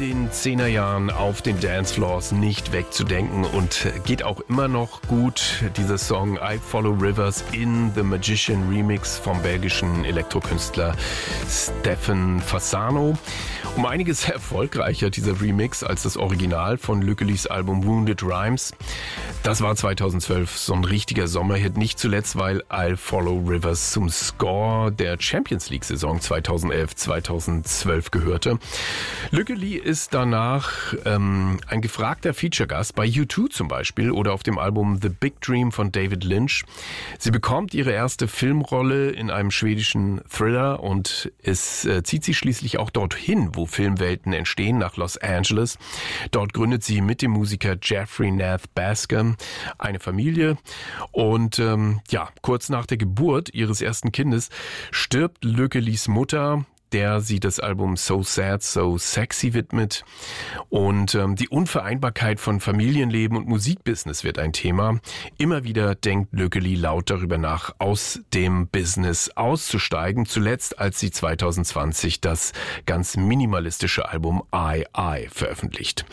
den 10er Jahren auf den Dancefloors nicht wegzudenken und geht auch immer noch gut. Dieser Song I Follow Rivers in The Magician Remix vom belgischen Elektrokünstler Stefan Fasano. Um einiges erfolgreicher dieser Remix als das Original von Lückelis Album Wounded Rhymes. Das war 2012 so ein richtiger Sommerhit, nicht zuletzt, weil I Follow Rivers zum Score der Champions League Saison 2011-2012 gehörte. Lückeli ist danach ein gefragter Feature-Gast bei U2 zum Beispiel oder auf dem Album The Big Dream von David Lynch. Sie bekommt ihre erste Filmrolle in einem schwedischen Thriller und es zieht sie schließlich auch dorthin, wo Filmwelten entstehen, nach Los Angeles. Dort gründet sie mit dem Musiker Jeffrey Nath Basker eine Familie und kurz nach der Geburt ihres ersten Kindes stirbt Lückelis Mutter, der sie das Album So Sad, So Sexy widmet. Und die Unvereinbarkeit von Familienleben und Musikbusiness wird ein Thema. Immer wieder denkt Lückeli laut darüber nach, aus dem Business auszusteigen. Zuletzt, als sie 2020 das ganz minimalistische Album I veröffentlicht.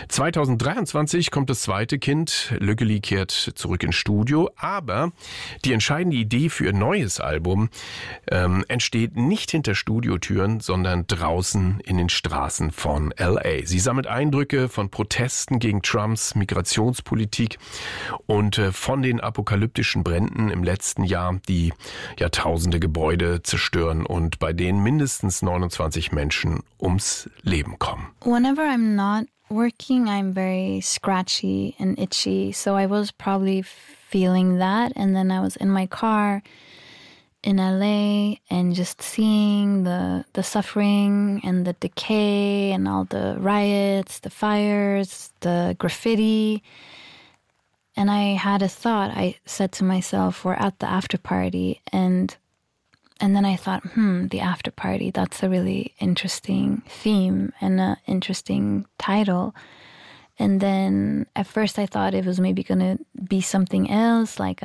2023 kommt das zweite Kind. Lückeli kehrt zurück ins Studio. Aber die entscheidende Idee für ihr neues Album entsteht nicht hinter Studiotüren, sondern draußen in den Straßen von L.A. Sie sammelt Eindrücke von Protesten gegen Trumps Migrationspolitik und von den apokalyptischen Bränden im letzten Jahr, die Jahrtausende Gebäude zerstören und bei denen mindestens 29 Menschen ums Leben kommen. Whenever I'm not working, I'm very scratchy and itchy, so I was probably feeling that, and then I was in my car in LA and just seeing the suffering and the decay and all the riots, the fires, the graffiti. And I had a thought. I said to myself, we're at the after party. And then I thought, the after party, that's a really interesting theme and an interesting title. And then at first I thought it was maybe going to be something else, like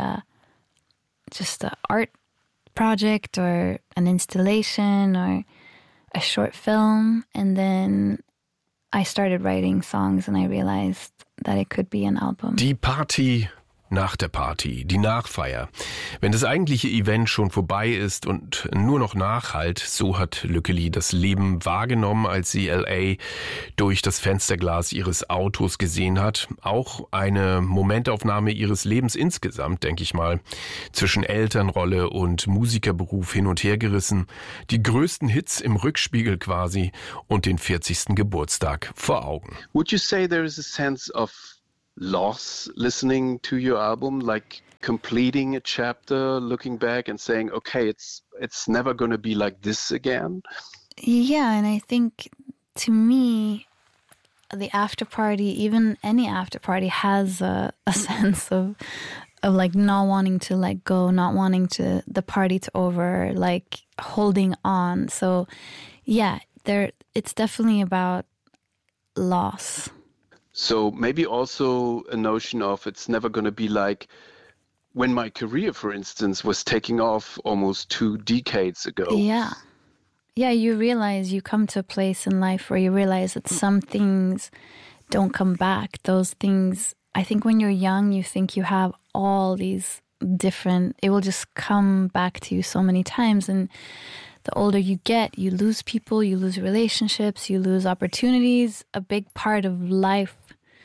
just a art project or an installation or a short film, and then I started writing songs and I realized that it could be an album. Die Party nach der Party, die Nachfeier. Wenn das eigentliche Event schon vorbei ist und nur noch nachhallt, so hat Lückeli das Leben wahrgenommen, als sie L.A. durch das Fensterglas ihres Autos gesehen hat. Auch eine Momentaufnahme ihres Lebens insgesamt, denke ich mal, zwischen Elternrolle und Musikerberuf hin und her gerissen. Die größten Hits im Rückspiegel quasi und den 40. Geburtstag vor Augen. Would you say there is a sense of loss listening to your album, like completing a chapter, looking back and saying, okay, it's never going to be like this again? Yeah, and I think to me, the after party, even any after party, has a sense of like not wanting to let go, not wanting to the party to over, like holding on. So yeah, it's definitely about loss. So maybe also a notion of it's never going to be like when my career, for instance, was taking off almost 2 decades ago. Yeah. Yeah, you realize, you come to a place in life where you realize that some things don't come back. Those things, I think when you're young, you think you have all these different, it will just come back to you so many times. And the older you get, you lose people, you lose relationships, you lose opportunities. A big part of life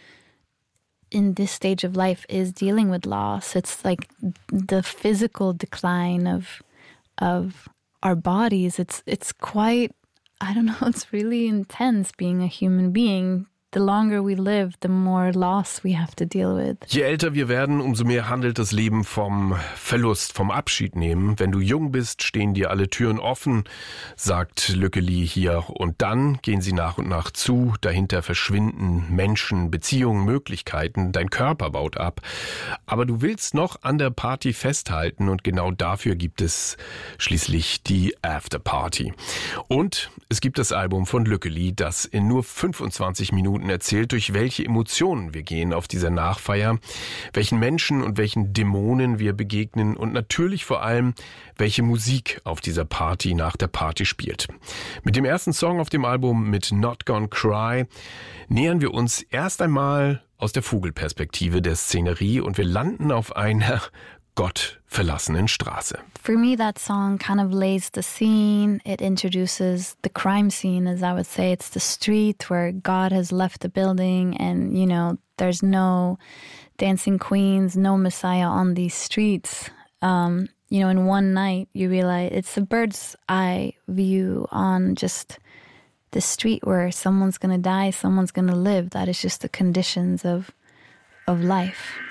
in this stage of life is dealing with loss. It's like the physical decline of our bodies. It's quite, I don't know, it's really intense being a human being. The longer we live, the more loss we have to deal with. Je älter wir werden, umso mehr handelt das Leben vom Verlust, vom Abschied nehmen. Wenn du jung bist, stehen dir alle Türen offen, sagt Lückeli hier. Und dann gehen sie nach und nach zu. Dahinter verschwinden Menschen, Beziehungen, Möglichkeiten. Dein Körper baut ab. Aber du willst noch an der Party festhalten und genau dafür gibt es schließlich die Afterparty. Und es gibt das Album von Lückeli, das in nur 25 Minuten Minuten erzählt, durch welche Emotionen wir gehen auf dieser Nachfeier, welchen Menschen und welchen Dämonen wir begegnen und natürlich vor allem, welche Musik auf dieser Party nach der Party spielt. Mit dem ersten Song auf dem Album, mit Not Gonna Cry, nähern wir uns erst einmal aus der Vogelperspektive der Szenerie und wir landen auf einer gottverlassenen Straße. For me, that song kind of lays the scene. It introduces the crime scene, as I would say. It's the street where God has left the building and, you know, there's no dancing queens, no Messiah on these streets. You know, in one night, you realize it's a bird's eye view on just the street where someone's going to die, someone's going to live. That is just the conditions of life.